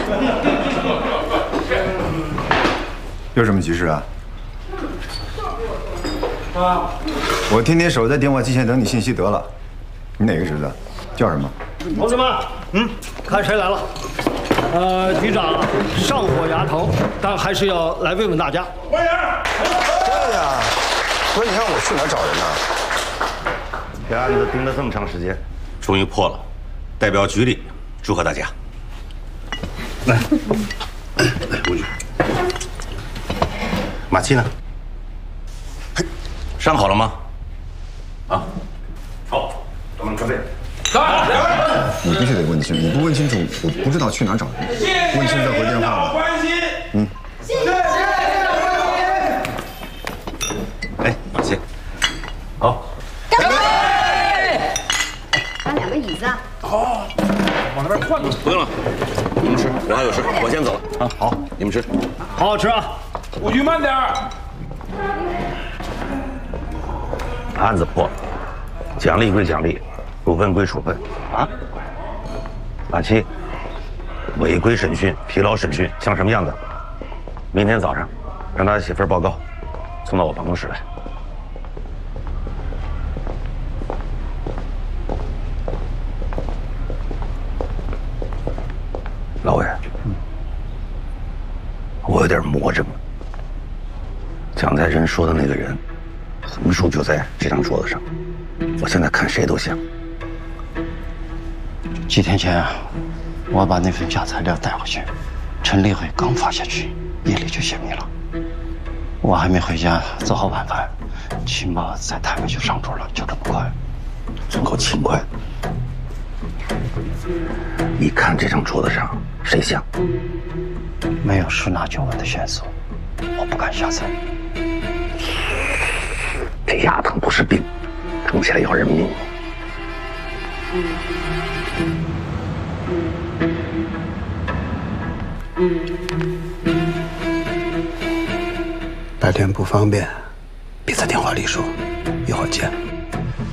有什么急事啊？我天天守在电话机前等你信息得了。你哪个侄子？叫什么？ 同志们，看谁来了？局长上火牙疼，但还是要来问问大家。 欢迎。 对呀，不是你让我去哪儿找人呢？ 这案子盯了这么长时间，终于破了，代表局里祝贺大家。来，吴局。马七呢？伤好了吗？啊，好，咱们准备。 你必须得问清，你不问清楚，我不知道去哪儿找人。问清再回电话。 关心。谢谢。 哎，马七，好。 干杯！搬2个椅子啊。 好，往那边换吧。 不用了，你们吃，我还有事，我先走了啊。好，你们吃， 好好吃啊。 吴局慢点。 案子破了，奖励归奖励，处分归处分啊。马七，违规审讯、疲劳审讯像什么样子？明天早上让他写份报告，送到我办公室来。老魏，我有点魔怔了。蒋在仁说的那个人，横竖就在这张桌子上，我现在看谁都像。 几天前，我把那份假材料带回去，陈立辉刚发下去，夜里就泄密了。我还没回家做好晚饭，情报在台北就上桌了，就这么快。 真够勤快的。你看这张桌子上谁像？ 没有10拿9稳的线索，我不敢下菜。 这牙疼不是病，疼起来要人命。 白天不方便，别在电话里说，一会儿见。